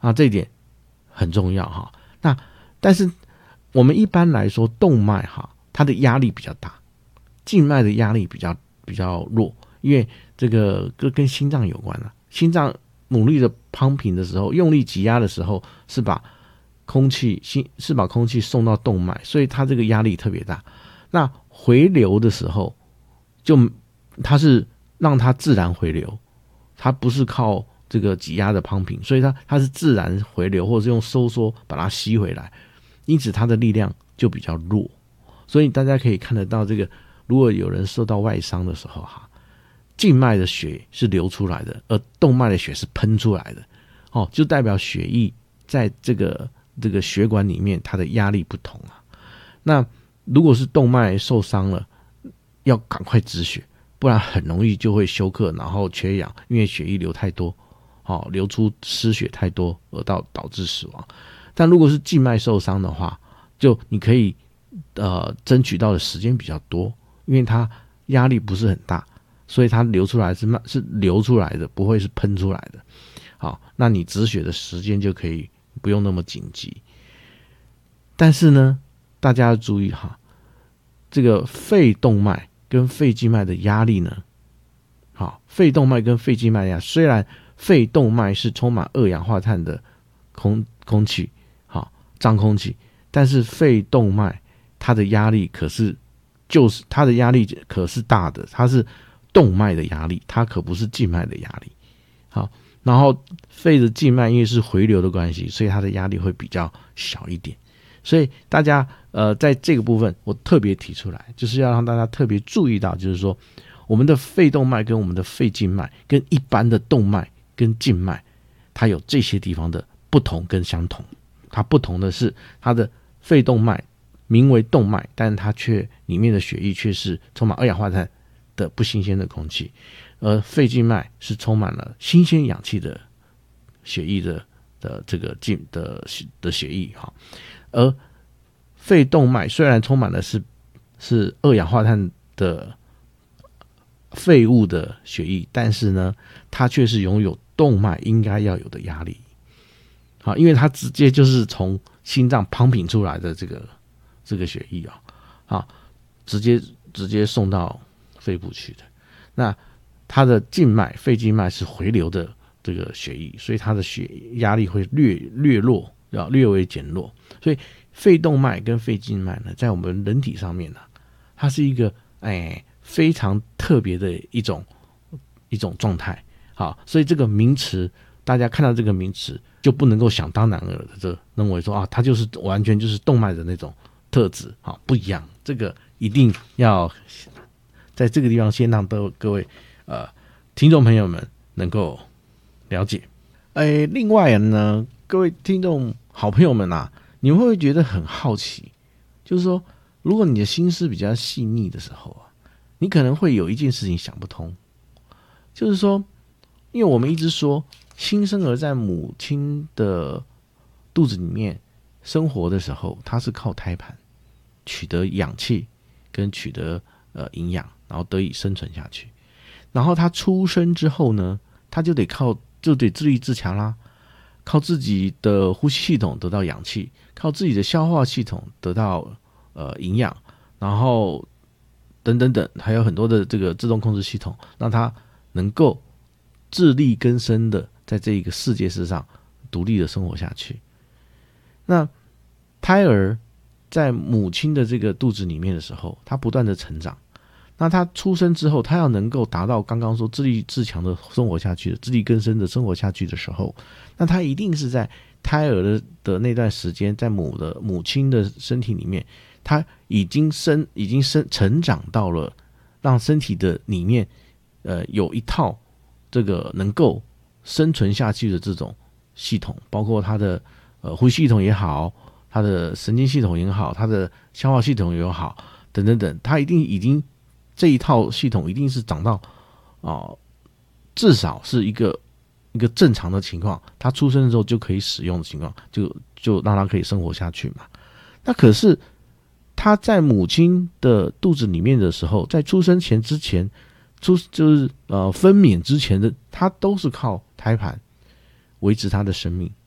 这一点很重要哈。那但是我们一般来说动脉哈，它的压力比较大，静脉的压力比较弱，因为这个跟心脏有关了。心脏努力的pumping的时候，用力挤压的时候，是把空气送到动脉，所以它这个压力特别大。那回流的时候，它是让它自然回流，它不是靠这个挤压的pumping，所以它是自然回流，或者是用收缩把它吸回来，因此它的力量就比较弱。所以大家可以看得到，这个如果有人受到外伤的时候哈，静脉的血是流出来的，而动脉的血是喷出来的，就代表血液在这个血管里面它的压力不同啊。那如果是动脉受伤了，要赶快止血，不然很容易就会休克，然后缺氧，因为血液流太多，流出失血太多而导致死亡。但如果是静脉受伤的话，就你可以争取到的时间比较多，因为它压力不是很大，所以它流出来是流出来的，不会是喷出来的。好，那你止血的时间就可以不用那么紧急。但是呢，大家要注意哈，这个肺动脉跟肺静脉的压力呢，好，肺动脉跟肺静脉的压力，虽然肺动脉是充满二氧化碳的空气，好，脏空气，但是肺动脉它的压力它的压力可是大的，它是动脉的压力，它可不是静脉的压力。好，然后肺的静脉因为是回流的关系，所以它的压力会比较小一点。所以大家在这个部分我特别提出来，就是要让大家特别注意到，就是说我们的肺动脉跟我们的肺静脉跟一般的动脉跟静脉，它有这些地方的不同跟相同。它不同的是，它的肺动脉名为动脉，但它却里面的血液却是充满二氧化碳的不新鲜的空气，而肺静脉是充满了新鲜氧气的血液的这个的血液哈。而肺动脉虽然充满了是二氧化碳的废物的血液，但是呢，它却是拥有动脉应该要有的压力。好，因为它直接就是从心脏pumping出来的这个血液啊，直接送到肺部去的。那它的静脉肺静脉是回流的这个血液，所以它的血压力会略微减弱。所以肺动脉跟肺静脉呢，在我们人体上面呢，它是一个非常特别的一种状态。好，所以这个名词，大家看到这个名词就不能够想当然尔的认为说它就是完全就是动脉的那种特质，不一样。这个一定要在这个地方先让各位听众朋友们能够了解。另外呢，各位听众好朋友们啊，你们会不会觉得很好奇？就是说，如果你的心思比较细腻的时候啊，你可能会有一件事情想不通，就是说，因为我们一直说新生儿在母亲的肚子里面生活的时候，他是靠胎盘取得氧气跟取得营养，然后得以生存下去。然后他出生之后呢，他就得自立自强啦，靠自己的呼吸系统得到氧气，靠自己的消化系统得到营养，然后等等等，还有很多的这个自动控制系统，让他能够自力更生的在这一个世界之上独立的生活下去。那胎儿在母亲的这个肚子里面的时候，他不断的成长。那他出生之后，他要能够达到刚刚说自立自强的生活下去的，自力更生的生活下去的时候，那他一定是在胎儿的那段时间，在母亲的身体里面，他已经成长到了让身体的里面有一套这个能够生存下去的这种系统，包括他的呼吸系统也好，他的神经系统也好，他的消化系统也好，等等等，他已经这一套系统一定是长到至少是一个正常的情况，他出生的时候就可以使用的情况，就让他可以生活下去嘛。那可是他在母亲的肚子里面的时候，在出生之前就是分娩之前的，他都是靠胎盘维持他的生命。